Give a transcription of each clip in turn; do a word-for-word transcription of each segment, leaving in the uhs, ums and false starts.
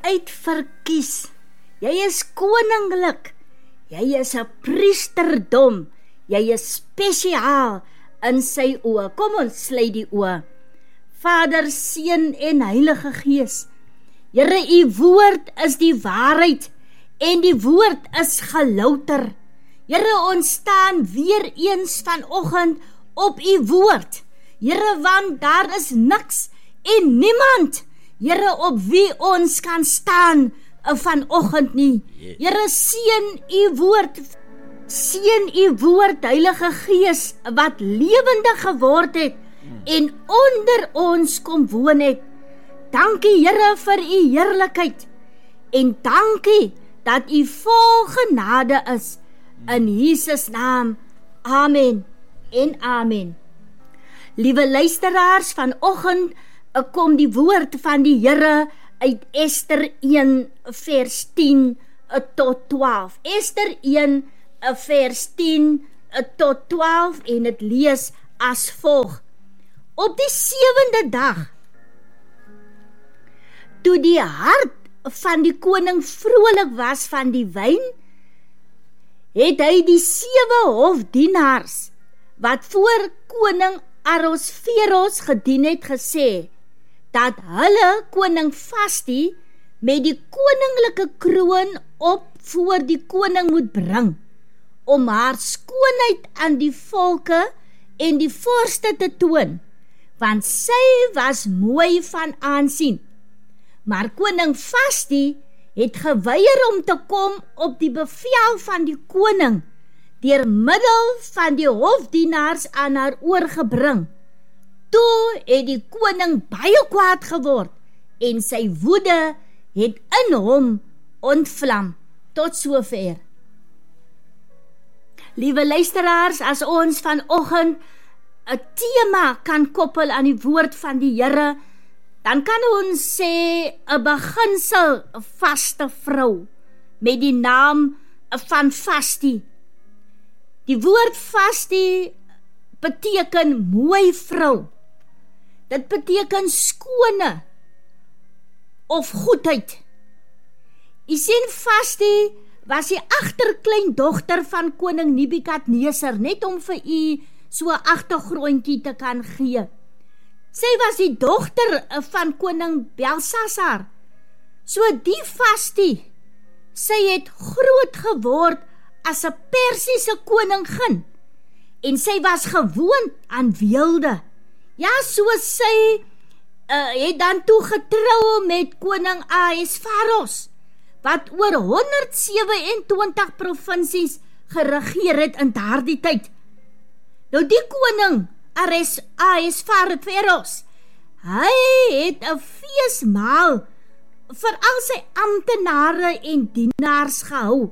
uitverkies. Jy is koninklik. Jy is 'n priesterdom. Jy is spesiaal in sy oë. Kom ons sluit die oë. Vader, Seun en Heilige Gees. Here, u woord is die waarheid en die woord is gelouter. Here, ons staan weer eens vanoggend op u woord. Here, want daar is niks en niemand, Here, op wie ons kan staan vanoggend nie. Here, seën u woord, seën u woord, Heilige Gees, wat lewendig geword het en onder ons kom woon het. Dankie, Here, vir u heerlikheid en dankie dat u vol genade is. In Jesus naam, amen en amen. Liewe luisteraars, vanoggend kom die woord van die Here uit Ester een vers tien tot twaalf. Ester een vers tien tot twaalf en het lees as volg. Op die sewende dag, toe die hart van die koning vrolik was van die wyn, het hy die sewe hofdienaars, wat voor koning Ahasveros gedien het, gesê, dat hulle koning Vashti met die koninklike kroon op voor die koning moet bring, om haar skoonheid aan die volke en die vorste te toon, want sy was mooi van aansien. Maar koning Vashti het geweier om te kom op die bevel van die koning, deur middel van die hofdienaars aan haar oorgebring. Toe het die koning baie kwaad geword en sy woede het in hom ontvlam. Tot sover. Liewe luisteraars, as ons vanoggend 'n tema kan koppel aan die woord van die Here, dan kan ons sê 'n beginsel vaste vrou met die naam van Vashti. Die woord Vashti beteken mooi vrou. Dit beteken skone of goedheid. U sien, Vashti was die agterkleindogter van koning Nebukadneser, net om vir u so 'n agtergrondjie te kan gee. Sy was die dogter van koning Belsasar. So die Vashti, sy het groot geword as 'n Persiese koningin en sy was gewoond aan weelde. Ja, so sy uh, het dan toe getrou met koning Ahasveros, wat oor honderd sewe en twintig provinsies geregeer het in daardie tyd. Nou die koning Ahasveros, hy het 'n feesmaal vir al sy amptenare en dienaars gehou.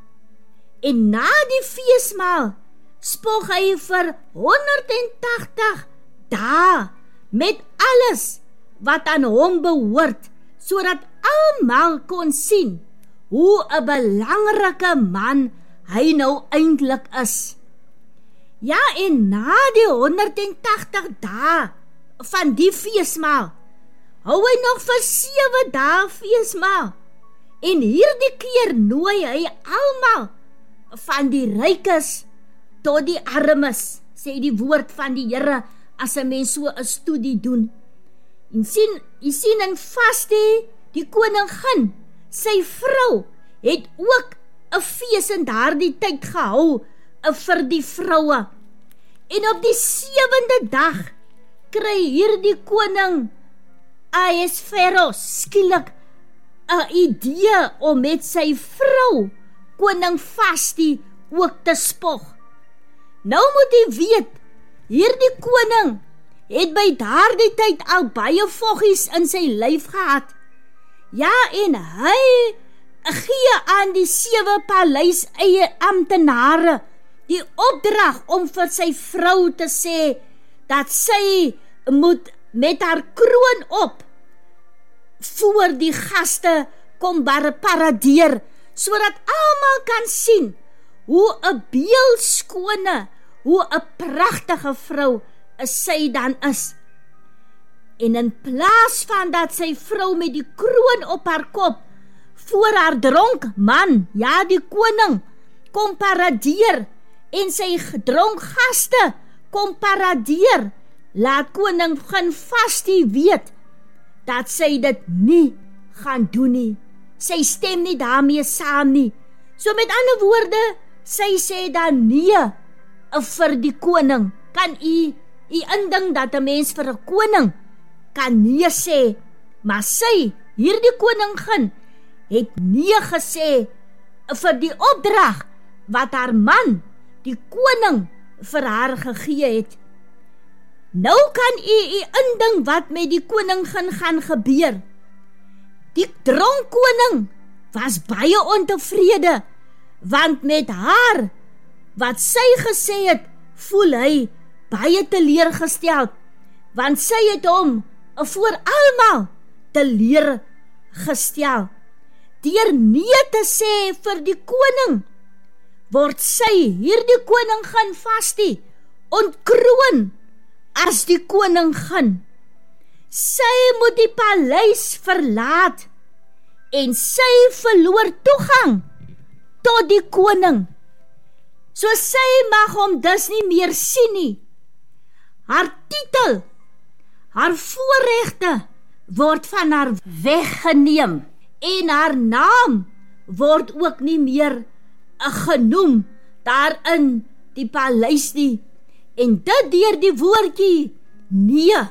En na die feesmaal spog hy vir honderd tagtig dae met alles wat aan hom behoort, sodat almal kon sien hoe 'n belangrike man hy nou eintlik is. Ja, en na die honderd tagtig dae van die feesmaal, hou hy nog vir sewe dae feesmaal, en hierdie keer nooi hy almal, van die rykes tot die armes, sê die woord van die Here, as 'n mens so 'n studie doen. En sien, jy sien in Vashti, die koningin, sy vrou, het ook 'n fees in daardie tyd gehou vir die vroue. En op die sewende dag kry hierdie koning Ahasveros skielik 'n idee om met sy vrou, koning Vashti, ook te spog. Nou moet jy weet, hierdie koning het by daardie tyd al baie voggies in sy lyf gehad. Ja, en hy gee aan die sewe paleis eie amptenare die opdrag om vir sy vrou te sê dat sy moet met haar kroon op voor die gaste kom paradeer, sodat almal kan sien hoe 'n beeldskone, hoe 'n pragtige vrou sy dan is. En in plaas van dat sy vrou met die kroon op haar kop voor haar dronk man, ja die koning, kom paradeer en sy dronk gaste kom paradeer, laat koning gaan Vashti weet dat sy dit nie gaan doen nie. Sy stem nie daarmee saam nie. So met ander woorde, sy sê dan nee vir die koning. Kan u, u indink dat 'n mens vir 'n koning kan nee sê, maar sy, hierdie koningin, het nee gesê vir die opdrag wat haar man, die koning, vir haar gegee het. Nou kan u u indink wat met die koningin gaan gebeur. Die dronk koning was baie ontevrede, want met haar, wat sy gesê het, voel hy baie teleurgesteld, want sy het hom voor almal teleurgestel. Deur nee te sê vir die koning, word sy, hierdie koningin Vashti, ontkroon as die koningin. Sy moet die paleis verlaat en sy verloor toegang tot die koning. So sy mag hom dus nie meer sien nie. Haar titel, haar voorregte word van haar weggeneem en haar naam word ook nie meer genoem daar in die paleis nie. En dit deur die woordjie nee.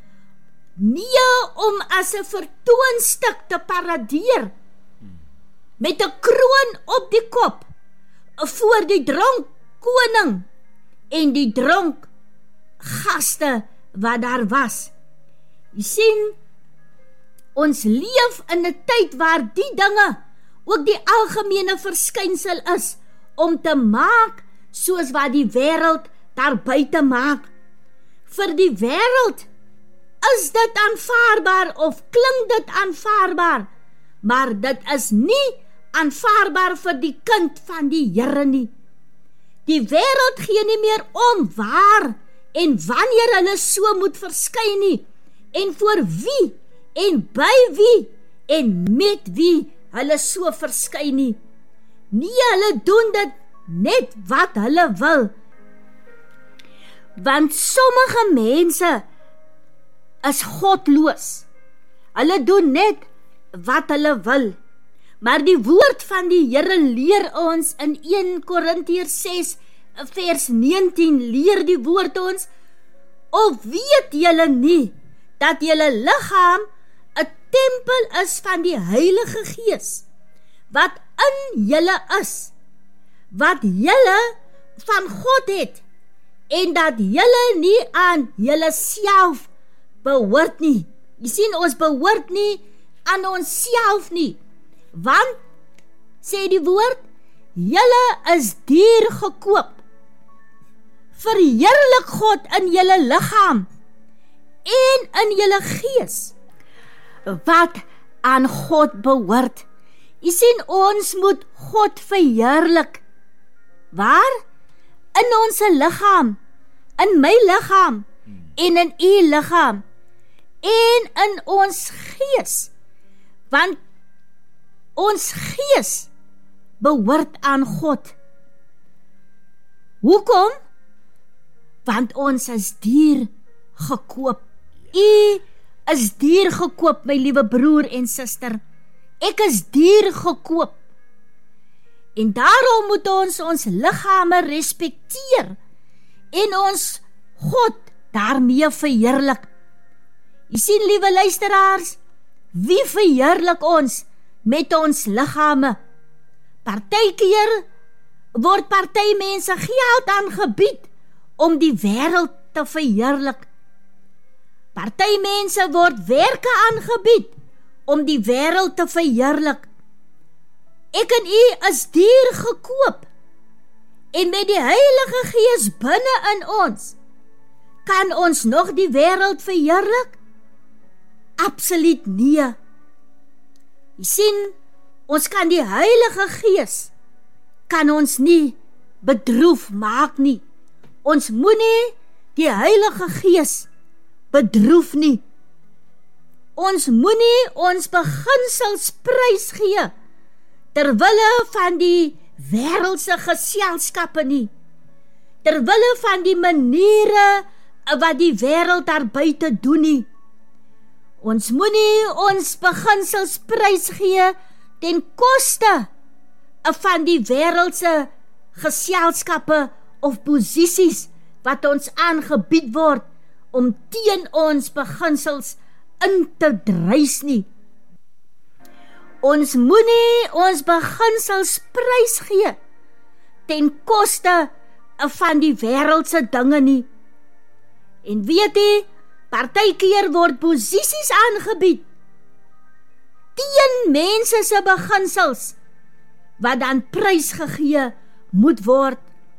Nee om as 'n vertoonstuk te paradeer met 'n kroon op die kop voor die dronk koning en die dronk gaste wat daar was. Jy sien, ons leef in 'n tyd waar die dinge ook die algemene verskynsel is om te maak soos wat die wêreld daar buite maak. Vir die wêreld is dit aanvaarbaar of klink dit aanvaarbaar, maar dit is nie aanvaarbaar vir die kind van die Here nie. Die wêreld gee nie meer om waar en wanneer hulle so moet verskyn nie, en vir wie en by wie en met wie hulle so verskyn nie. Nee, hulle doen dit net wat hulle wil. Want sommige mense is godloos. Hulle doen net wat hulle wil. Maar die woord van die Here leer ons in Eerste Korintiërs ses vers negentien, leer die woord ons, of weet julle nie dat julle liggaam 'n tempel is van die Heilige Gees wat in julle is, wat julle van God het, en dat julle nie aan julle self behoort nie. Jy sien, ons behoort nie aan ons self nie, want, sê die woord, julle is duur gekoop. Verheerlik God in julle liggaam en in julle gees, wat aan God behoort. Jy sien, ons moet God verheerlik. Waar? In ons liggaam, in my liggaam, en in u liggaam, en in ons gees, want ons gees behoort aan God. Hoekom? Want ons is duur gekoop. U is duur gekoop, my liewe broer en suster. Ek is duur gekoop. En daarom moet ons ons liggame respekteer en ons God daarmee verheerlik. Jy sien, liewe luisteraars, wie verheerlik ons met ons liggame? Partykeer word party mense geld aangebied om die wêreld te verheerlik. Party mense word werke aangebied om die wêreld te verheerlik. Ek en u is duur gekoop, en met die Heilige Gees binne in ons, kan ons nog die wêreld verheerlik? Absoluut nie. Jy sien, ons kan die Heilige Gees, kan ons nie bedroef maak nie. Ons moet nie die Heilige Gees bedroef nie. Ons moenie ons beginsels prys gee terwille van die wêreldse geselskappe nie, terwille van die maniere wat die wêreld daar buite doen nie. Ons moenie ons beginsels prys gee ten koste van die wêreldse geselskappe of posisies wat ons aangebied word om teen ons beginsels in te dryf nie. Ons moenie ons beginsels prys gee ten koste van die wêreldse dinge nie. En weet jy, partykeer word posisies aangebied teen mense se beginsels wat dan prys gegee moet word.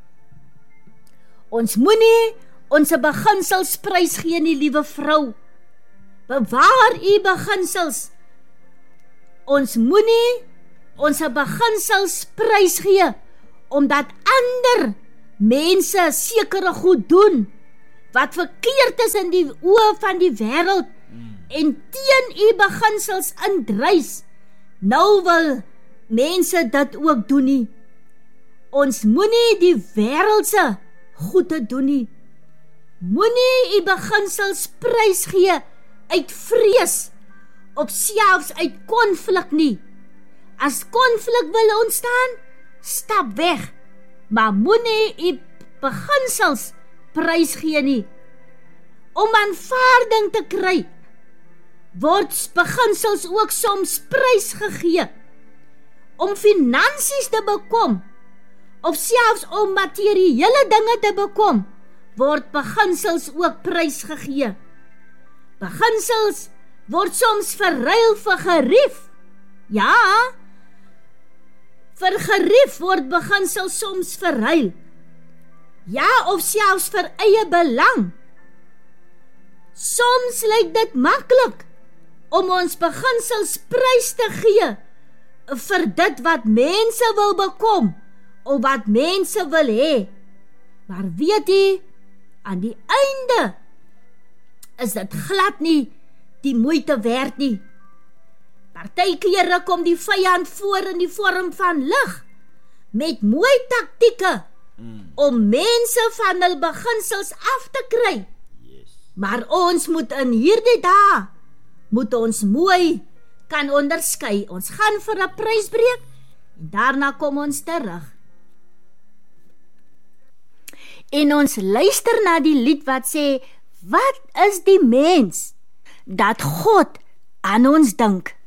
Ons moenie ons beginsels prys gee nie, liewe vrou. Bewaar u beginsels. Ons moenie ons beginsels prys gee omdat ander mense sekere goed doen wat verkeerd is in die oë van die wêreld en teen u beginsels indrys. Nou wil mense dit ook doen nie. Ons moenie die wêreldse goede doen nie. Moenie u beginsels prys gee uit vrees of selfs uit konflik nie. As konflik wil ontstaan, stap weg, maar moenie u beginsels prys gee nie. Om aanvaarding te kry, word beginsels ook soms prys gegee. Om finansies te bekom, of selfs om materiële dinge te bekom, word beginsels ook prys gegee. Beginsels word soms verruil vir gerief. Ja, vir gerief word beginsels soms verruil. Ja, of selfs vir eie belang. Soms lyk dit maklik om ons beginsels prys te gee vir dit wat mense wil bekom of wat mense wil hê. Maar weet jy, aan die einde is dit glad nie die moeite werd nie. Partykeer kom die vyand voor in die vorm van lig met mooi taktieke mm. om mense van hul beginsels af te kry. Yes. Maar ons moet in hierdie dae moet ons mooi kan onderskei. Ons gaan vir 'n prysbreek en daarna kom ons terug. En ons luister na die lied wat sê, wat is die mens dat God aan ons dink?